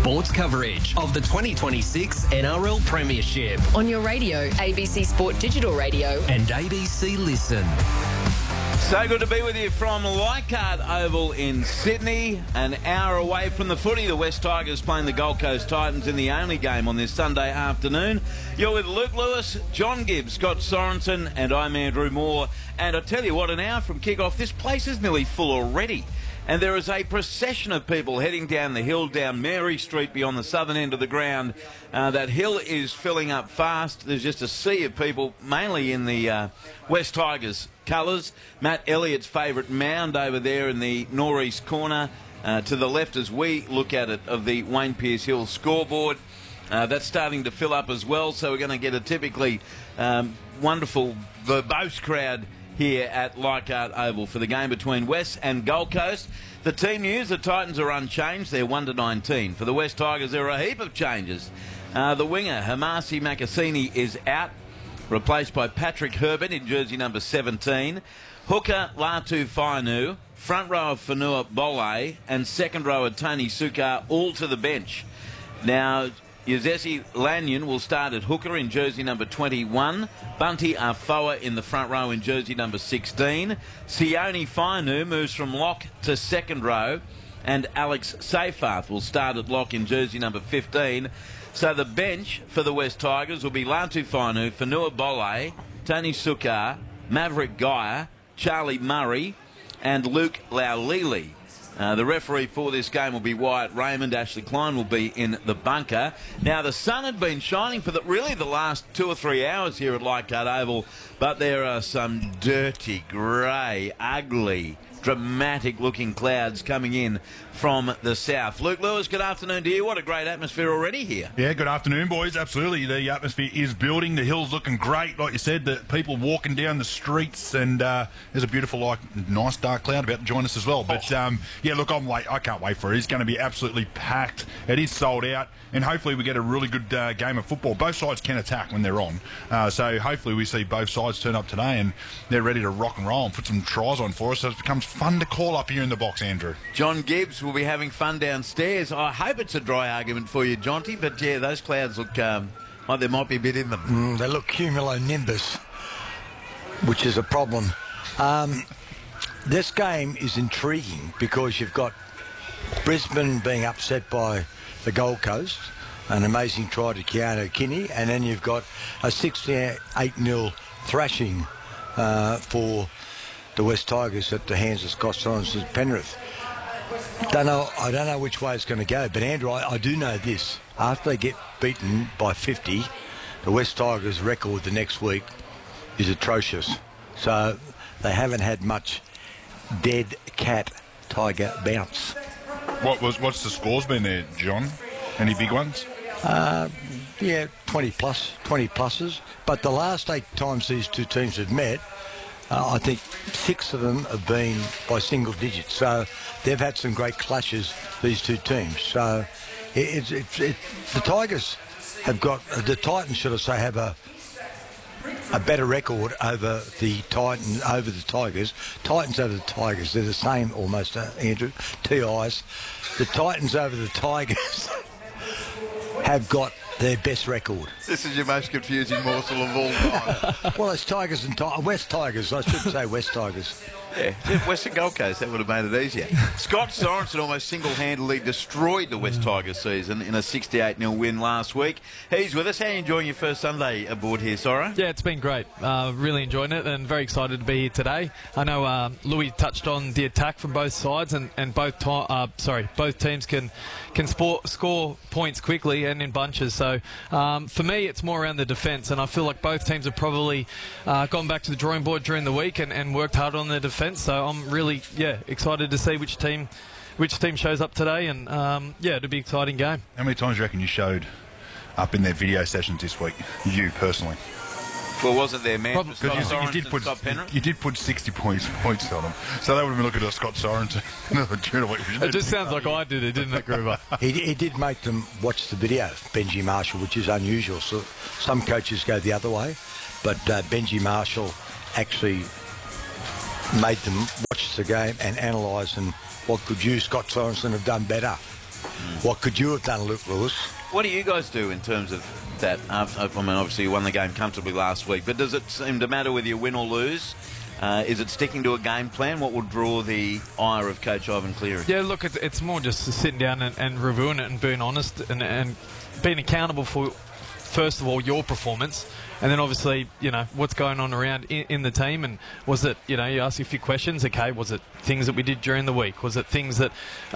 sports coverage of the 2026 NRL Premiership on your radio, ABC Sport Digital Radio and ABC Listen. So good to be with you from Leichhardt Oval in Sydney. An hour away from the footy, the West Tigers playing the Gold Coast Titans in the only game on this Sunday afternoon. You're with Luke Lewis, John Gibbs, Scott Sorensen and I'm Andrew Moore. And I tell you what, an hour from kick-off, this place is nearly full already. And there is a procession of people heading down the hill, down Mary Street beyond the southern end of the ground. That hill is filling up fast. There's just a sea of people, mainly in the West Tigers colours. Matt Elliott's favourite mound over there in the northeast corner. To the left as we look at it of the Wayne Pearce Hill scoreboard. That's starting to fill up as well, so we're going to get a typically wonderful, verbose crowd here at Leichhardt Oval for the game between West and Gold Coast. The team news, the Titans are unchanged. They're 1-19. For the West Tigers, there are a heap of changes. The winger, Hamasi Makasini, is out, replaced by Patrick Herbert in jersey number 17. Hooker, Latu Fainu, front rower Fanua Bole, and second rower Tony Sukar all to the bench. Now, Yuzesi Lanyon will start at hooker in jersey number 21. Bunty Afoa in the front row in jersey number 16. Sione Fainu moves from lock to second row. And Alex Seyfarth will start at lock in jersey number 15. So the bench for the West Tigers will be Latu Fainu, Fanua Bole, Tony Sukar, Maverick Geyer, Charlie Murray and Luke Laulili. The referee for this game will be Wyatt Raymond. Ashley Klein will be in the bunker. Now, the sun had been shining for really the last 2 or 3 hours here at Leichhardt Oval, but there are some dirty, grey, ugly, dramatic-looking clouds coming in from the south. Luke Lewis, good afternoon to you. What a great atmosphere already here. Yeah, good afternoon, boys. Absolutely. The atmosphere is building. The hill's looking great. Like you said, the people walking down the streets, and there's a beautiful, nice dark cloud about to join us as well. But, yeah, look, I'm late. I can't wait for it. It's going to be absolutely packed. It is sold out, and hopefully we get a really good game of football. Both sides can attack when they're on. So hopefully we see both sides turn up today, and they're ready to rock and roll and put some tries on for us, so it becomes fun to call up here in the box, Andrew. John Gibbs will be having fun downstairs. I hope it's a dry argument for you, Jonty, but yeah, those clouds look like there might be a bit in them. They look cumulonimbus, which is a problem. This game is intriguing because you've got Brisbane being upset by the Gold Coast, an amazing try to Keanu Kinney, and then you've got a 68-0 thrashing for the West Tigers at the hands of Scott Sorensen Penrith. I don't know which way it's going to go, but Andrew, I do know this. After they get beaten by 50, the West Tigers' record the next week is atrocious. So they haven't had much dead cat tiger bounce. What's the scores been there, John? Any big ones? Yeah, 20 pluses. But the last 8 times these two teams have met, I think 6 of them have been by single digits. So they've had some great clashes, these two teams. So the Tigers have got, the Titans, should I say, have a better record over the Titans, over the Tigers. Titans over the Tigers, they're the same almost, Andrew. TIs. The Titans over the Tigers have got their best record. This is your most confusing morsel of all time. Well, it's Tigers and West Tigers. I should say West Tigers. Yeah, Western Gold Coast, that would have made it easier. Scott Sorensen almost single-handedly destroyed the West Tigers season in a 68-0 win last week. He's with us. How are you enjoying your first Sunday aboard here, Sora? Yeah, it's been great. Really enjoying it and very excited to be here today. I know Louis touched on the attack from both sides, and both teams can score points quickly and in bunches. So for me, it's more around the defence, and I feel like both teams have probably gone back to the drawing board during the week and worked hard on their defence. So I'm really, excited to see which team shows up today, and it'll be an exciting game. How many times do you reckon you showed up in their video sessions this week, you personally? Well, wasn't there, man? You did put 60 points on them, so they would have been looking at Scott Sorensen during the week. It just sounds like I did it, didn't it, Gruber? He did make them watch the video, Benji Marshall, which is unusual. So some coaches go the other way, but Benji Marshall actually made them watch the game and analyse, and what could you, Scott Sorensen, have done better? What could you have done, Luke Lewis? What do you guys do in terms of that? I mean, obviously you won the game comfortably last week, but does it seem to matter whether you win or lose? Is it sticking to a game plan? What will draw the ire of Coach Ivan Cleary? Yeah, look, it's more just sitting down and reviewing it and being honest and being accountable for, first of all, your performance, and then obviously, what's going on around in the team. And was it, you ask a few questions. Okay, was it things that we did during the week? Was it things that,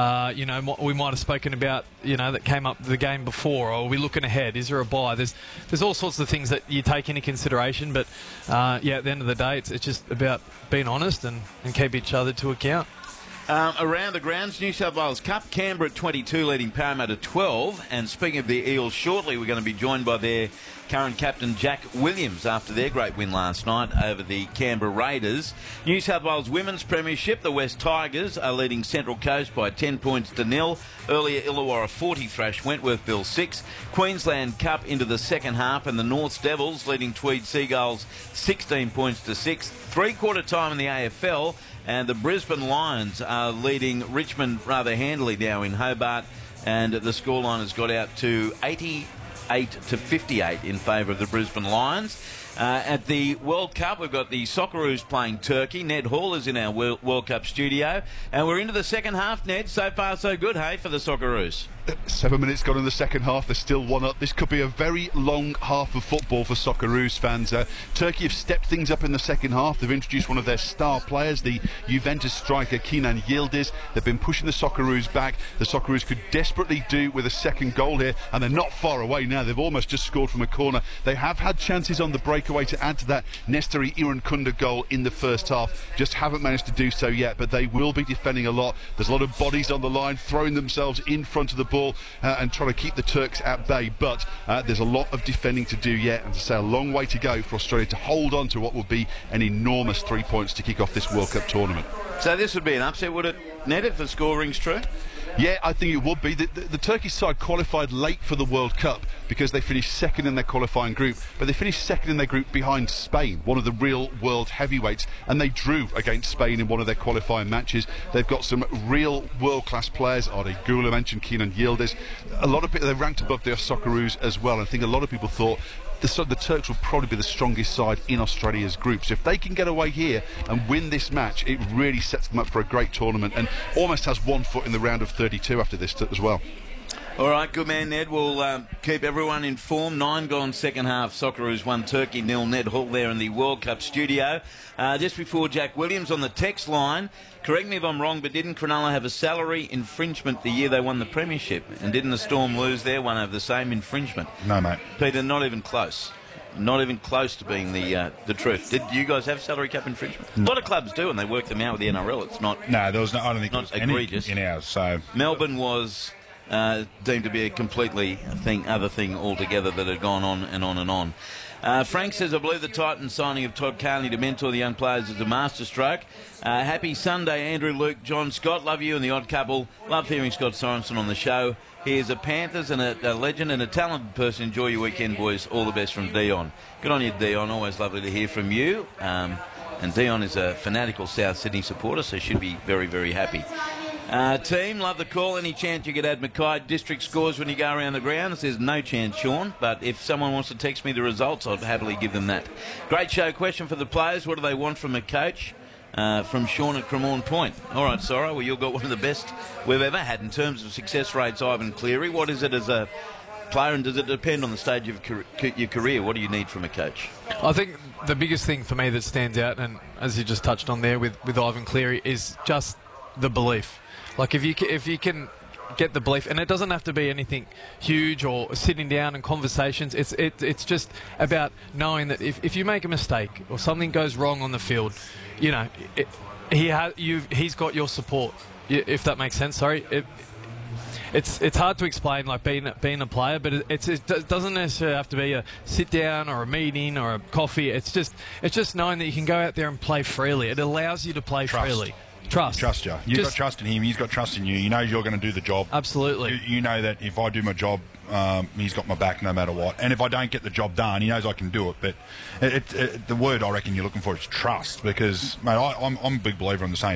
we might have spoken about, that came up the game before? Or are we looking ahead? Is there a bye? There's all sorts of things that you take into consideration. But, at the end of the day, it's just about being honest and keep each other to account. Around the grounds, New South Wales Cup, Canberra at 22, leading Parramatta 12. And speaking of the Eels, shortly we're going to be joined by their current captain Jack Williams after their great win last night over the Canberra Raiders. New South Wales Women's Premiership, the West Tigers are leading Central Coast by 10 points to 0. Earlier, Illawarra 40 thrash Wentworthville 6. Queensland Cup into the second half, and the North Devils leading Tweed Seagulls 16 points to 6. Three-quarter time in the AFL, and the Brisbane Lions are leading Richmond rather handily now in Hobart, and the scoreline has got out to 88 to 58 in favour of the Brisbane Lions. At the World Cup, we've got the Socceroos playing Turkey. Ned Hall is in our World Cup studio, and we're into the second half, Ned. So far, so good, hey, for the Socceroos. 7 minutes gone in the second half. They're still 1 up. This could be a very long half of football for Socceroos fans. Turkey have stepped things up in the second half. They've introduced one of their star players, the Juventus striker Kenan Yildiz. They've been pushing the Socceroos back. The Socceroos could desperately do with a second goal here, and they're not far away now. They've almost just scored from a corner. They have had chances on the breakaway to add to that Nesteri Irankunda goal in the first half. Just haven't managed to do so yet, but they will be defending a lot. There's a lot of bodies on the line, throwing themselves in front of the ball and trying to keep the Turks at bay, but there's a lot of defending to do yet, and to say a long way to go for Australia to hold on to what will be an enormous 3 points to kick off this World Cup tournament. So this would be an upset, would it, Ned, if the score rings true? Yeah, I think it would be. The Turkish side qualified late for the World Cup because they finished second in their qualifying group, but they finished second in their group behind Spain, one of the real world heavyweights, and they drew against Spain in one of their qualifying matches. They've got some real world-class players. Arde Gula mentioned Kenan Yildiz. A lot of people, they're ranked above their Socceroos as well. I think a lot of people thought the Turks will probably be the strongest side in Australia's group. So if they can get away here and win this match, it really sets them up for a great tournament, and almost has 1 foot in the round of 32 after this as well. All right, good man, Ned. We'll keep everyone informed. 9 gone second half. Socceroos 1, Turkey 0. Ned Hall there in the World Cup studio. Just before Jack Williams on the text line, correct me if I'm wrong, but didn't Cronulla have a salary infringement the year they won the premiership? And didn't the Storm lose their one over the same infringement? No, mate. Peter, not even close. Not even close to being the truth. Did you guys have salary cap infringement? A lot of clubs do, and they work them out with the NRL. It's not. No, there was no. I don't think not there was egregious any in ours. So Melbourne was deemed to be a completely other thing altogether that had gone on and on and on. Frank says, I believe the Titans signing of Todd Carney to mentor the young players is a masterstroke. Happy Sunday, Andrew, Luke, John, Scott. Love you and the odd couple. Love hearing Scott Sorensen on the show. He is a Panthers and a legend and a talented person. Enjoy your weekend, boys. All the best from Dion. Good on you, Dion. Always lovely to hear from you. And Dion is a fanatical South Sydney supporter, so should be very, very happy. Team, love the call. Any chance you could add Mackay district scores when you go around the grounds? There's no chance, Sean, but if someone wants to text me the results, I'd happily give them that. Great show. Question for the players. What do they want from a coach? From Sean at Cremorne Point. All right, Sora, well, you've got one of the best we've ever had in terms of success rates, Ivan Cleary. What is it as a player, and does it depend on the stage of your career? What do you need from a coach? I think the biggest thing for me that stands out, and as you just touched on there with Ivan Cleary, is just the belief. Like if you can get the belief, and it doesn't have to be anything huge or sitting down in conversations. It's just about knowing that if you make a mistake or something goes wrong on the field, you know, he's got your support. If that makes sense. Sorry. It's hard to explain, like being a player, but it doesn't necessarily have to be a sit down or a meeting or a coffee. It's just knowing that you can go out there and play freely. It allows you to play freely. Trust you. You've got trust in him. He's got trust in you. You know you're going to do the job. Absolutely. You know that if I do my job, he's got my back no matter what. And if I don't get the job done, he knows I can do it. But the word I reckon you're looking for is trust, because, mate, I'm a big believer in the same